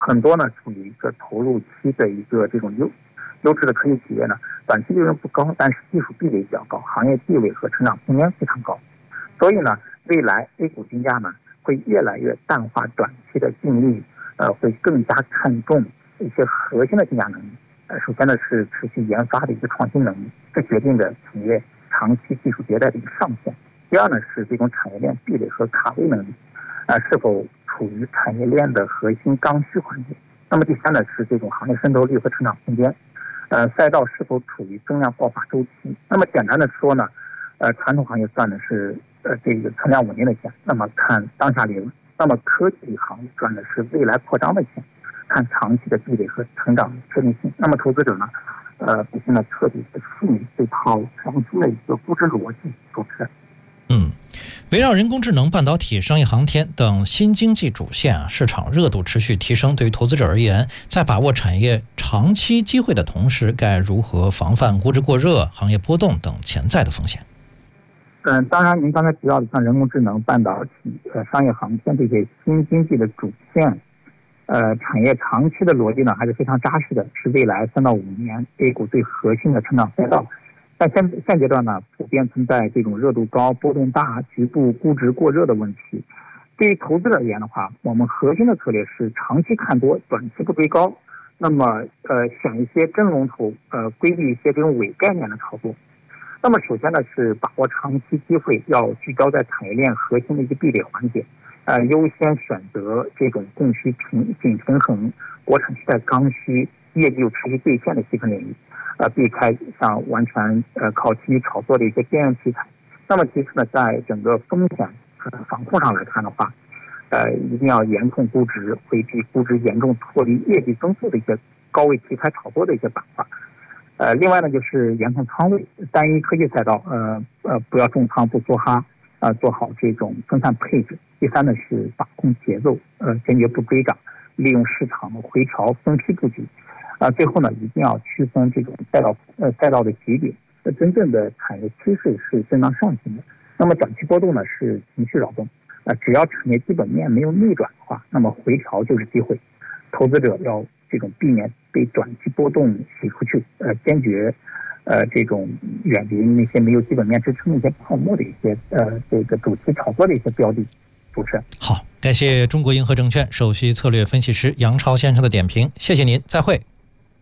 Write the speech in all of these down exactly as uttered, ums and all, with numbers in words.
很多呢处于一个投入期的一个这种优优质的科技企业呢，短期利润不高，但是技术壁垒比较高，行业地位和成长空间非常高。所以呢，未来 A 股竞价呢会越来越淡化短期的净利，呃，会更加看重一些核心的竞价能力。呃，首先呢是持续研发的一个创新能力，这决定着企业长期技术迭代的一个上限。第二呢是这种产业链壁垒和卡位能力，呃，是否处于产业链的核心刚需环节。那么第三呢是这种行业渗透率和成长空间，呃，赛道是否处于增量爆发周期。那么简单的说呢，呃，传统行业赚的是呃这个存量稳定的钱，那么看当下利润；那么科技行业赚的是未来扩张的钱，看长期的壁垒和成长确定性。那么投资者呢，呃，必须呢彻底的适应这套全新的一个估值逻辑。主持人。 嗯，围绕人工智能、半导体、商业航天等新经济主线啊，市场热度持续提升。对于投资者而言，在把握产业长期机会的同时，该如何防范估值过热、行业波动等潜在的风险？ 嗯，当然，您刚才提到的像人工智能、半导体、呃商业航天这些新经济的主线，呃，产业长期的逻辑呢还是非常扎实的，是未来三到五年 A 股最核心的成长赛道。但现现阶段呢，普遍存在这种热度高、波动大、局部估值过热的问题。对于投资者而言的话，我们核心的策略是长期看多，短期不追高。那么，呃，选一些真龙头，呃，规避一些这种伪概念的操作。那么，首先呢是把握长期机会，要聚焦在产业链核心的一个壁垒环节，呃，优先选择这种供需平紧平衡、国产替代刚需、业绩又持续兑现的细分领域。呃，避开像完全呃靠情绪炒作的一些边缘题材。那么其次呢，在整个风险呃防控上来看的话，呃，一定要严控估值，回避估值严重脱离业绩增速的一些高位题材炒作的一些板块。呃，另外呢，就是严控仓位，单一科技赛道，呃呃，不要重仓不梭哈，啊、呃，做好这种分散配置。第三呢是把控节奏，呃，坚决不追涨，利用市场的回调分批布局。啊，最后呢，一定要区分这种赛道呃赛道的级别，呃，真正的产业趋势是震荡上行的，那么短期波动呢是情绪扰动，呃，只要产业基本面没有逆转的话，那么回调就是机会，投资者要这种避免被短期波动洗出去，呃，坚决呃这种远离那些没有基本面支撑的一些泡沫的一些呃这个主题炒作的一些标的。主持人， 好，感谢中国银河证券首席策略分析师杨超先生的点评，谢谢您，再会。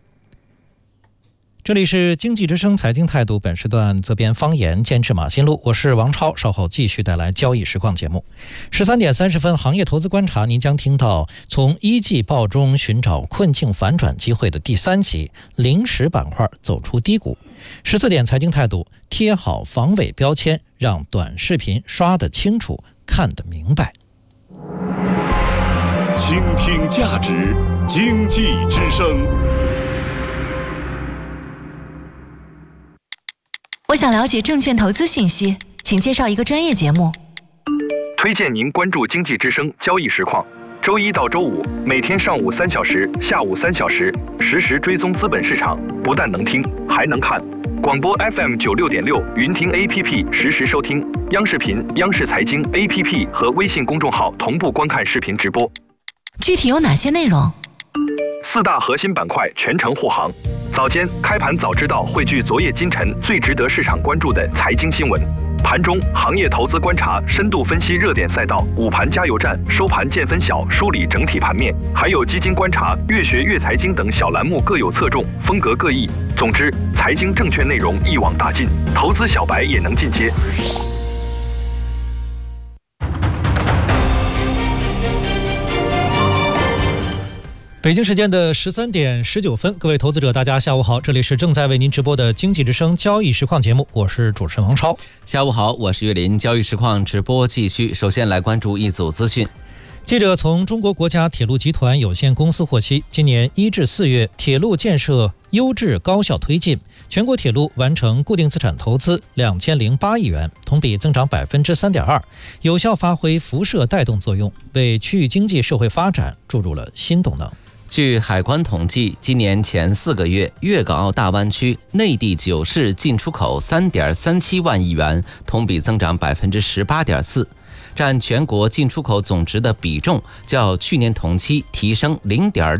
这里是经济之声财经态度，本时段责编方言，监制马新路，我是王超，稍后继续带来交易实况节目。十三点三十分，行业投资观察，您将听到从一季报中寻找困境反转机会的第三期，零食板块走出低谷。十四点财经态度，贴好防伪标签，让短视频刷得清楚，看得明白。 倾听价值，经济之声。 我想了解证券投资信息，请介绍一个专业节目。 推荐您关注经济之声交易实况，周一到周五每天上午三小时，下午三小时，实时追踪资本市场，不但能听，还能看。广播 F M 九六点六，云听 A P P 实时收听，央视频、央视财经 A P P 和微信公众号同步观看视频直播。 具体有哪些内容？ 四大核心板块全程护航。早间开盘早知道汇聚昨夜今晨最值得市场关注的财经新闻。盘中行业投资观察，深度分析热点赛道，午盘加油站，收盘见分晓，梳理整体盘面，还有基金观察、越学越财经等小栏目各有侧重，风格各异。总之，财经证券内容一网打尽，投资小白也能进阶。 北京时间的十三点十九分，各位投资者大家下午好，这里是正在为您直播的经济之声交易实况节目，我是主持人王超。 下午好，我是岳林。交易实况直播继续，首先来关注一组资讯。 记者从中国国家铁路集团有限公司获悉，今年一至四月铁路建设优质高效推进，全国铁路完成固定资产投资两千零八亿元，同比增长百分之三点二，有效发挥辐射带动作用，为区域经济社会发展注入了新动能。 据海关统计，今年前四个月，粤港澳大湾区内地九市进出口三点三七万亿元，同比增长百分之十八点四。 占全国进出口总值的比重较去年同期提升零点